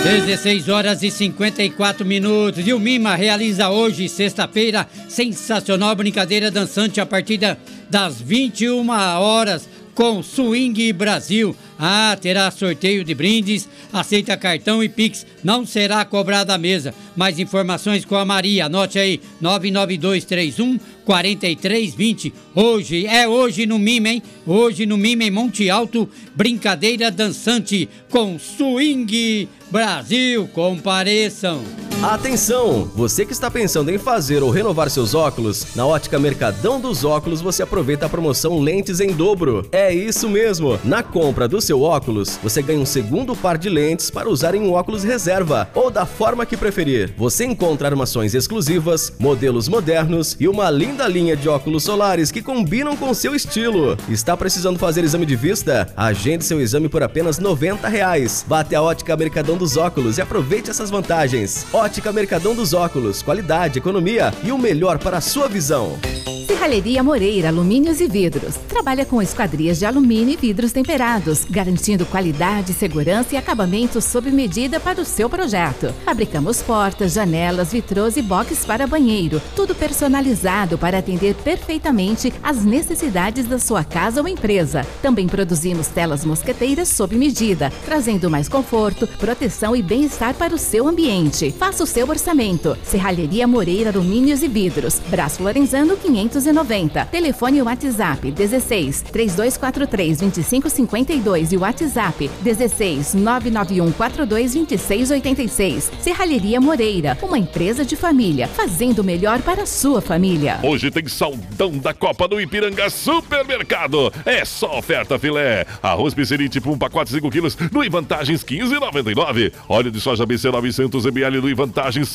16 horas e 54 minutos. E o Mima realiza hoje, sexta-feira, sensacional brincadeira dançante a partir das 21 horas com Swing Brasil. Terá sorteio de brindes, aceita cartão e Pix, não será cobrada a mesa. Mais informações com a Maria, anote aí, 99231-4320. Hoje no Mima, hein? Hoje no Mima em Monte Alto, brincadeira dançante com Swing Brasil, compareçam. Atenção! Você que está pensando em fazer ou renovar seus óculos, na Ótica Mercadão dos Óculos você aproveita a promoção Lentes em Dobro. É isso mesmo! Na compra do seu óculos, você ganha um segundo par de lentes para usar em um óculos reserva ou da forma que preferir. Você encontra armações exclusivas, modelos modernos e uma linda linha de óculos solares que combinam com seu estilo. Está precisando fazer exame de vista? Agende seu exame por apenas R$90. Vá até a Ótica Mercadão dos Óculos e aproveite essas vantagens. Ótica Mercadão dos Óculos, qualidade, economia e o melhor para a sua visão. Serralheria Moreira Alumínios e Vidros. Trabalha com esquadrias de alumínio e vidros temperados, garantindo qualidade, segurança e acabamento sob medida para o seu projeto. Fabricamos portas, janelas, vitrôs e boxes para banheiro. Tudo personalizado para atender perfeitamente às necessidades da sua casa ou empresa. Também produzimos telas mosqueteiras sob medida, trazendo mais conforto, proteção e bem-estar para o seu ambiente. Faça o seu orçamento. Serralheria Moreira Alumínios e Vidros. Brás Lorenzano 590. Telefone e WhatsApp 16 3243 2552 e WhatsApp 16 991 42 2686. Serralheria Moreira, uma empresa de família, fazendo o melhor para a sua família. Hoje tem saldão da Copa do Ipiranga Supermercado. É só oferta filé. Arroz Pisserite por um pacote 5 quilos no Vantagens 15,99. Óleo de soja BC 900 ml no Vantagens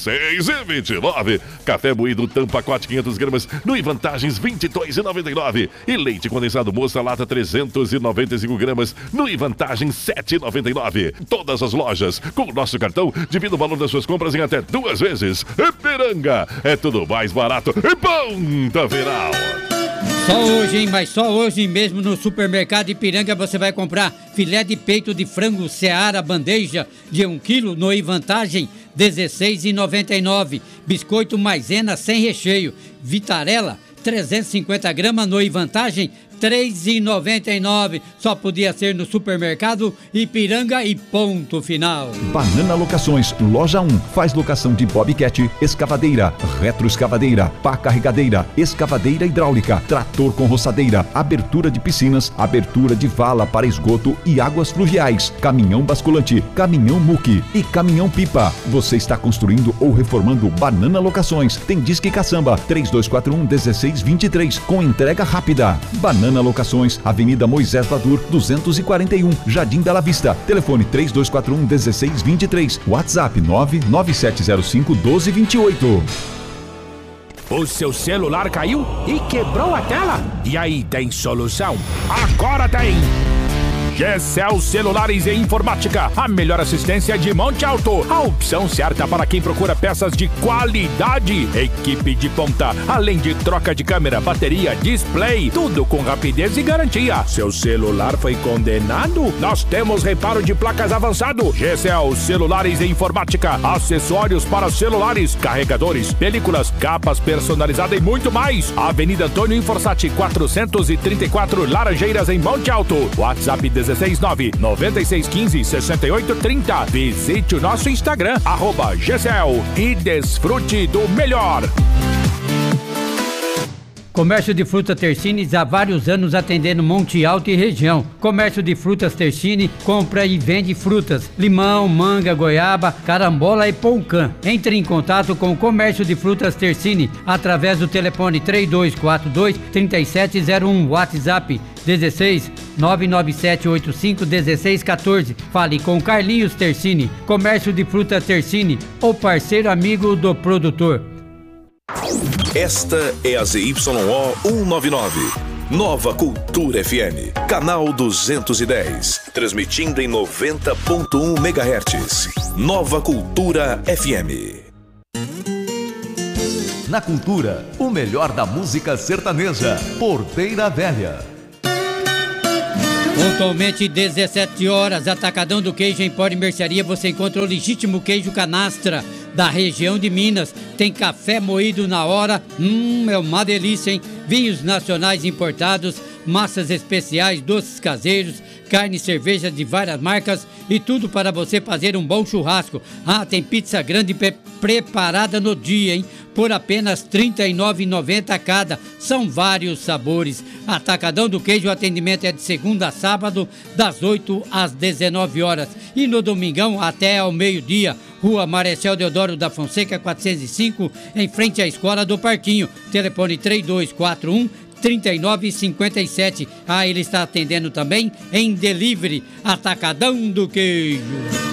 6,29. Café moído Tampa pacote 500 gramas no Vantagens 22,99. E leite condensado Moça lata 395 gramas no Vantagens 7,99. Todas as lojas com o nosso cartão divida o valor das suas compras em até 2 vezes. Ipiranga é tudo mais barato e Ponta Final. Só hoje, hein? Mas só hoje mesmo no Supermercado Ipiranga você vai comprar filé de peito de frango Seara bandeja de 1 kg no Vantagem 16,99. Biscoito maisena sem recheio Vitarella 350 gramas no Vantagem 3,99. Só podia ser no Supermercado Ipiranga e ponto final. Banana Locações, loja 1. Faz locação de bobcat, escavadeira, retroescavadeira, pá carregadeira, escavadeira hidráulica, trator com roçadeira, abertura de piscinas, abertura de vala para esgoto e águas fluviais, caminhão basculante, caminhão muque e caminhão pipa. Você está construindo ou reformando Banana Locações. Tem Disque Caçamba 3241-1623 com entrega rápida. Banana Locações, Avenida Moisés Vadur 241, Jardim Bela Vista. Telefone 3241-1623. WhatsApp 99705-1228. O seu celular caiu e quebrou a tela? E aí, tem solução? Agora tem! GCL Celulares e Informática, a melhor assistência de Monte Alto. A opção certa para quem procura peças de qualidade. Equipe de ponta, além de troca de câmera, bateria, display, tudo com rapidez e garantia. Seu celular foi condenado? Nós temos reparo de placas avançado. GCL Celulares e Informática, acessórios para celulares, carregadores, películas, capas personalizadas e muito mais. Avenida Antônio Inforsati 434, Laranjeiras, em Monte Alto. WhatsApp 169-9615-6830. Visite o nosso Instagram, @GCL, e desfrute do melhor. Comércio de Frutas Tersini há vários anos atendendo Monte Alto e região. Comércio de Frutas Tersini compra e vende frutas, limão, manga, goiaba, carambola e poucã. Entre em contato com o Comércio de Frutas Tersini através do telefone 3242-3701, WhatsApp 16 99785-1614. Fale com Carlinhos Tersini. Comércio de Frutas Tersini, o parceiro amigo do produtor. Esta é a ZYO 199, Nova Cultura FM, canal 210, transmitindo em 90.1 MHz. Nova Cultura FM. Na Cultura, o melhor da música sertaneja. Porteira Velha. Pontualmente 17 horas, Atacadão do Queijo em Empório e Mercearia, você encontra o legítimo queijo canastra da região de Minas. Tem café moído na hora, é uma delícia, hein? Vinhos nacionais importados, massas especiais, doces caseiros, carne e cerveja de várias marcas e tudo para você fazer um bom churrasco. Ah, tem pizza grande preparada no dia, hein? Por apenas R$ 39,90 cada. São vários sabores. Atacadão do Queijo, o atendimento é de segunda a sábado, das 8 às 19 horas. E no domingão até ao meio-dia. Rua Marechal Deodoro da Fonseca, 405, em frente à Escola do Parquinho. Telefone 3241-3957. Ah, ele está atendendo também em delivery. Atacadão do Queijo.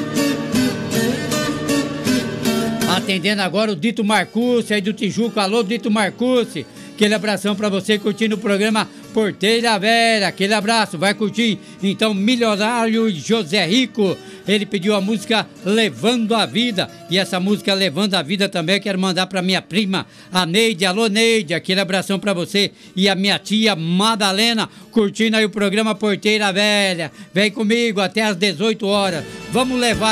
Atendendo agora o Dito Marcucci aí do Tijuco. Alô, Dito Marcucci. Aquele abração pra você curtindo o programa Porteira Velha. Aquele abraço, vai curtir. Então, Milionário José Rico, ele pediu a música Levando a Vida. E essa música Levando a Vida também eu quero mandar pra minha prima, a Neide. Alô, Neide, aquele abração pra você. E a minha tia Madalena, curtindo aí o programa Porteira Velha. Vem comigo até às 18 horas. Vamos levar